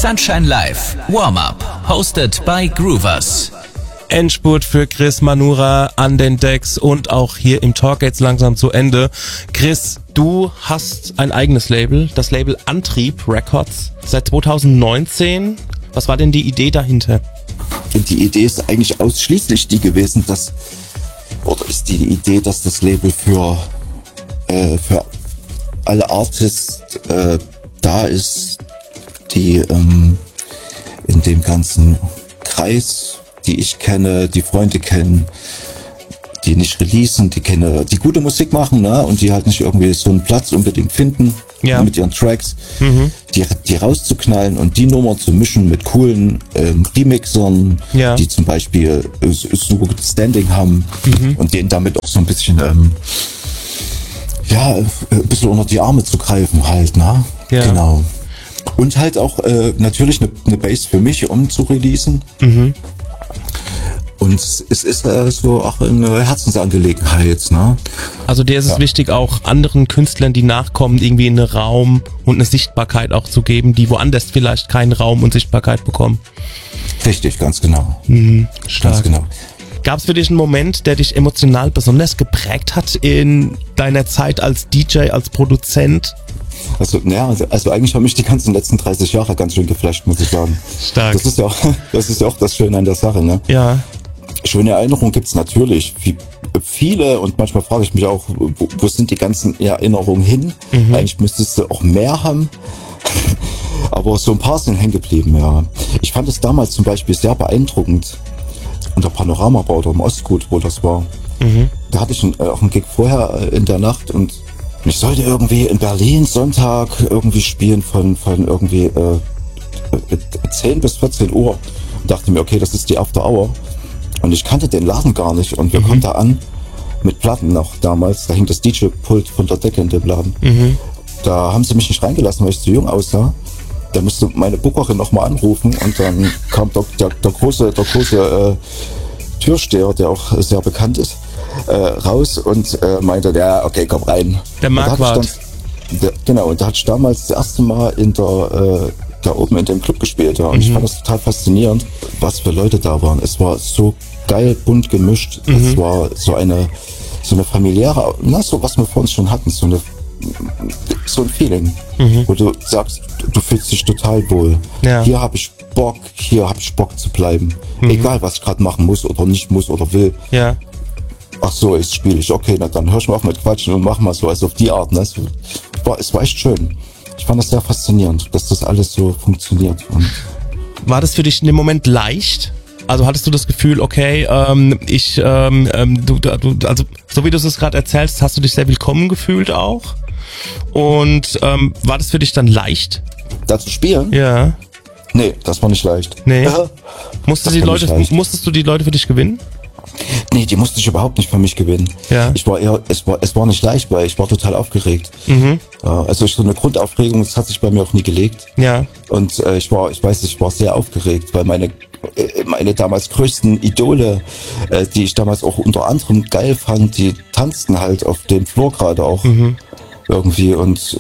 Sunshine Live, Warm-Up, hosted by Groovers. Endspurt für Chris Manura an den Decks und auch hier im Talk geht's langsam zu Ende. Chris, du hast ein eigenes Label, das Label Antrieb Records, seit 2019. Was war denn die Idee dahinter? Die Idee ist eigentlich ausschließlich die gewesen, dass die Idee, dass das Label für alle Artists da ist, die in dem ganzen Kreis, die ich kenne, die Freunde kennen, die nicht releasen, die gute Musik machen, ne, und die halt nicht irgendwie so einen Platz unbedingt finden, ja, mit ihren Tracks, die rauszuknallen und die Nummer zu mischen mit coolen Remixern, ja, die zum Beispiel so gut Standing haben, und denen damit auch so ein bisschen ein bisschen unter die Arme zu greifen halt, ne? Ja. Genau. Und halt auch natürlich eine Bass für mich, um zu releasen. Und es ist so auch eine Herzensangelegenheit, ne? Also dir ist es wichtig, auch anderen Künstlern, die nachkommen, irgendwie einen Raum und eine Sichtbarkeit auch zu geben, die woanders vielleicht keinen Raum und Sichtbarkeit bekommen. Richtig, ganz genau. Stark. Ganz genau. Gab es für dich einen Moment, der dich emotional besonders geprägt hat in deiner Zeit als DJ, als Produzent? Also eigentlich haben mich die ganzen letzten 30 Jahre ganz schön geflasht, muss ich sagen. Stark. Das ist ja auch das Schöne an der Sache, ne? Ja. Schöne Erinnerungen gibt's natürlich. Viele, und manchmal frage ich mich auch, wo sind die ganzen Erinnerungen hin? Eigentlich müsstest du auch mehr haben. Aber so ein paar sind hängen geblieben, ja. Ich fand es damals zum Beispiel sehr beeindruckend, unter Panoramabau oder im Ostgut, wo das war. Da hatte ich auch einen Gig vorher in der Nacht und ich sollte irgendwie in Berlin Sonntag irgendwie spielen von irgendwie 10 bis 14 Uhr. Und dachte mir, okay, das ist die After Hour. Und ich kannte den Laden gar nicht. Und wir kommen da an mit Platten noch damals. Da hing das DJ-Pult von der Decke in dem Laden. Da haben sie mich nicht reingelassen, weil ich zu jung aussah. Da musste meine Bookerin nochmal anrufen. Und dann kam der große Türsteher, der auch sehr bekannt ist, raus und meinte, ja, okay, komm rein. Der Marquardt. Genau, und da hatte ich damals das erste Mal da oben in dem Club gespielt, ja. Und ich fand das total faszinierend, was für Leute da waren. Es war so geil bunt gemischt. Es war so eine familiäre, so was wir vor uns schon hatten, so ein Feeling, wo du sagst, du fühlst dich total wohl. Ja. Hier habe ich Bock zu bleiben. Egal, was ich gerade machen muss oder nicht muss oder will. Ja. Ach so, jetzt spiele ich. Okay, na dann hör ich mal auf mit Quatschen und mach mal so, also auf die Art. Ne? Es war echt schön. Ich fand das sehr faszinierend, dass das alles so funktioniert. Und war das für dich in dem Moment leicht? Also hattest du das Gefühl, okay, also so wie du es gerade erzählst, hast du dich sehr willkommen gefühlt auch? Und war das für dich dann leicht? Da zu spielen? Ja. Nee, das war nicht leicht. Nee. Musstest du die Leute für dich gewinnen? Nee, die musste ich überhaupt nicht für mich gewinnen. Ja. Es war nicht leicht, weil ich war total aufgeregt. Also so eine Grundaufregung, das hat sich bei mir auch nie gelegt. Ja. Und ich war sehr aufgeregt, weil meine damals größten Idole, die ich damals auch unter anderem geil fand, die tanzten halt auf dem Floor gerade auch irgendwie und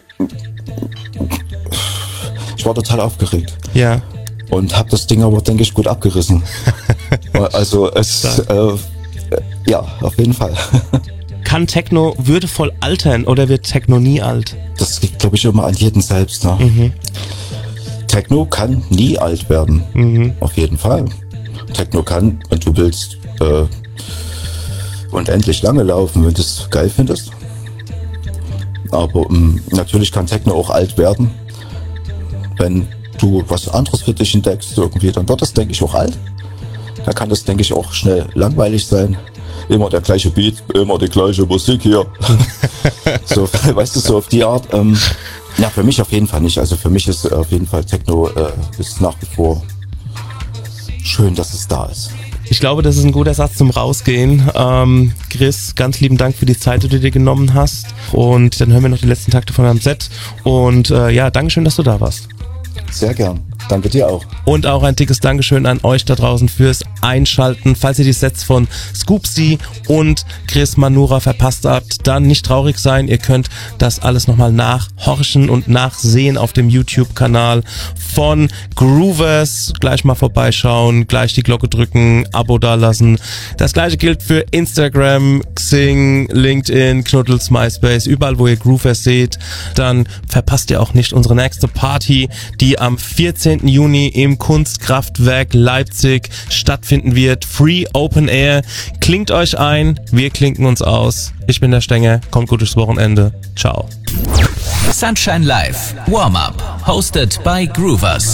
ich war total aufgeregt. Ja. Und habe das Ding aber, denke ich, gut abgerissen. Also ja, auf jeden Fall. Kann Techno würdevoll altern oder wird Techno nie alt? Das liegt, glaube ich, immer an jedem selbst. Ne? Techno kann nie alt werden. Auf jeden Fall. Techno kann, wenn du willst, unendlich lange laufen, wenn du es geil findest. Aber natürlich kann Techno auch alt werden. Wenn du was anderes für dich entdeckst, irgendwie, dann wird das, denke ich, auch alt. Da kann das, denke ich, auch schnell langweilig sein. Immer der gleiche Beat, immer die gleiche Musik hier. So, weißt du, so auf die Art. Ja, für mich auf jeden Fall nicht. Also für mich ist auf jeden Fall Techno ist nach wie vor schön, dass es da ist. Ich glaube, das ist ein guter Satz zum Rausgehen. Chris, ganz lieben Dank für die Zeit, die du dir genommen hast. Und dann hören wir noch die letzten Takte von deinem Set. Und ja, Dankeschön, dass du da warst. Sehr gern. Danke dir auch. Und auch ein dickes Dankeschön an euch da draußen fürs Einschalten. Falls ihr die Sets von Scoopsy und Chris Manura verpasst habt, dann nicht traurig sein. Ihr könnt das alles nochmal nachhorchen und nachsehen auf dem YouTube-Kanal von Groovers. Gleich mal vorbeischauen, gleich die Glocke drücken, Abo dalassen. Das gleiche gilt für Instagram, Xing, LinkedIn, Knuddels, MySpace, überall wo ihr Groovers seht. Dann verpasst ihr auch nicht unsere nächste Party, die am 14. Juni im Kunstkraftwerk Leipzig stattfinden wird. Free Open Air. Klingt euch ein, wir klinken uns aus. Ich bin der Stenger, kommt gut durchs Wochenende. Ciao. Sunshine Live, Warm-Up, hosted by Groovers.